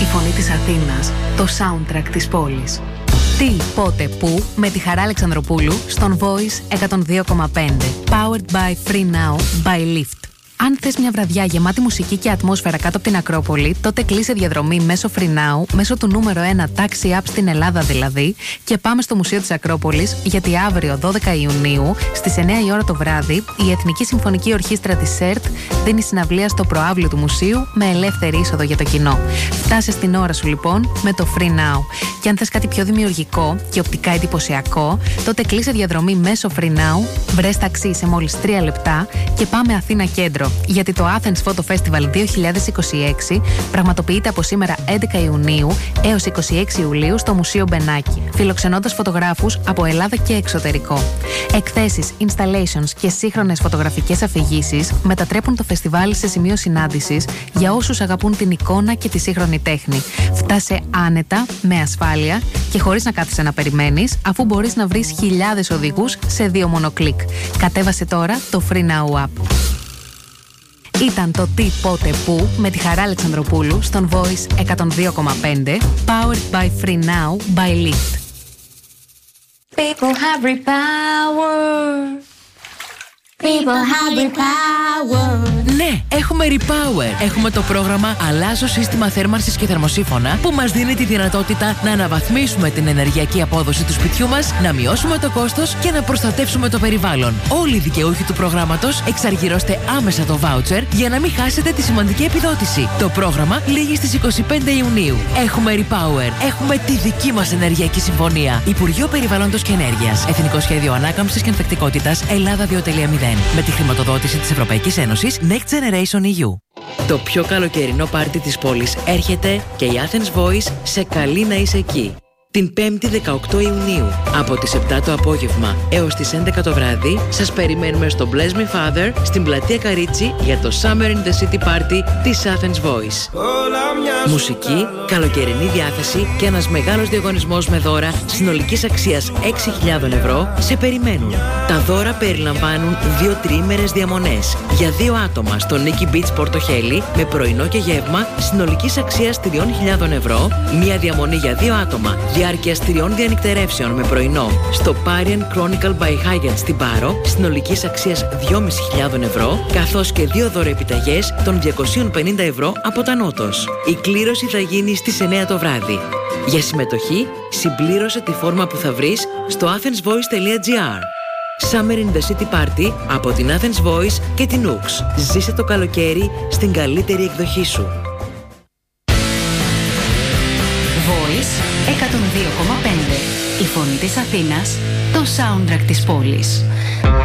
Η φωνή της Αθήνας, το soundtrack της πόλης. Τι, πότε, πού, με τη Χαρά Αλεξανδροπούλου στον Voice 102,5. Powered by Free Now by Lyft. Αν θες μια βραδιά γεμάτη μουσική και ατμόσφαιρα κάτω από την Ακρόπολη, τότε κλείσε διαδρομή μέσω Free Now, μέσω του νούμερο 1 taxi app στην Ελλάδα δηλαδή, και πάμε στο Μουσείο της Ακρόπολης, γιατί αύριο 12 Ιουνίου στις 9 η ώρα το βράδυ η Εθνική Συμφωνική Ορχήστρα της ΣΕΡΤ δίνει συναυλία στο προάβλιο του μουσείου με ελεύθερη είσοδο για το κοινό. Φτάσε στην ώρα σου λοιπόν με το Free Now. Και αν θες κάτι πιο δημιουργικό και οπτικά εντυπωσιακό, τότε κλείσε διαδρομή μέσω Free Now, βρες ταξί σε μόλις 3 λεπτά και πάμε Αθήνα Κέντρο. Γιατί το Athens Photo Festival 2026 πραγματοποιείται από σήμερα 11 Ιουνίου έως 26 Ιουλίου στο Μουσείο Μπενάκη, φιλοξενώντας φωτογράφους από Ελλάδα και εξωτερικό. Εκθέσεις, installations και σύγχρονες φωτογραφικές αφηγήσεις μετατρέπουν το φεστιβάλ σε σημείο συνάντησης για όσους αγαπούν την εικόνα και τη σύγχρονη τέχνη. Φτάσε άνετα, με ασφάλεια και χωρίς να κάθεσαι να περιμένεις, αφού μπορείς να βρεις χιλιάδες οδηγούς σε 2 μόνο κλικ. Κατέβασε τώρα το Free Now App. Ήταν το Τι, Πότε, Πού με τη Χαρά Αλεξανδροπούλου στον Voice 102,5. Powered by Free Now by Lyft. People have repower. People have repower. Ναι, έχουμε Repower. Έχουμε το πρόγραμμα Αλλάζω σύστημα θέρμανσης και θερμοσύφωνα που μας δίνει τη δυνατότητα να αναβαθμίσουμε την ενεργειακή απόδοση του σπιτιού μας, να μειώσουμε το κόστος και να προστατεύσουμε το περιβάλλον. Όλοι οι δικαιούχοι του προγράμματος εξαργυρώστε άμεσα το voucher για να μην χάσετε τη σημαντική επιδότηση. Το πρόγραμμα λήγει στις 25 Ιουνίου. Έχουμε Repower. Έχουμε τη δική μας ενεργειακή συμφωνία. Υπουργείο Περιβάλλοντος και Ενέργειας. Εθνικό Σχέδιο Ανάκαμψης και Ανθεκτικότητας Ελλάδα 2.0. Με τη χρηματοδότηση της Ευρωπαϊκής Ένωσης Next Generation EU. Το πιο καλοκαιρινό πάρτι της πόλης έρχεται και η Athens Voice σε καλεί να είσαι εκεί. Την 5η 18 Ιουνίου, από τις 7 το απόγευμα έως τις 11 το βράδυ, σας περιμένουμε στο Bless Me Father στην πλατεία Καρίτσι για το Summer in the City Party της Athens Voice. Μουσική, καλοκαιρινή διάθεση και ένας μεγάλος διαγωνισμός με δώρα συνολικής αξίας 6.000 ευρώ σε περιμένουν. Τα δώρα περιλαμβάνουν 2 τριήμερες διαμονές για 2 άτομα στο Nikki Beach Πορτοχέλη με πρωινό και γεύμα συνολικής αξίας 3.000 ευρώ, μία διαμονή για 2 άτομα διάρκειας 3 διανυκτερεύσεων με πρωινό στο Parian Chronicle by Hyatt στην Πάρο συνολικής αξίας 2.500 ευρώ, καθώς και 2 δωρεοεπιταγές των 250 ευρώ από τα Νότος. Η κλήρωση θα γίνει στις 9 το βράδυ. Για συμμετοχή, συμπλήρωσε τη φόρμα που θα βρεις στο athensvoice.gr. Summer in the City Party από την Athens Voice και την Nooks. Ζήσε το καλοκαίρι στην καλύτερη εκδοχή σου. Voice 102,5. Η φωνή της Αθήνας, το soundtrack της πόλης.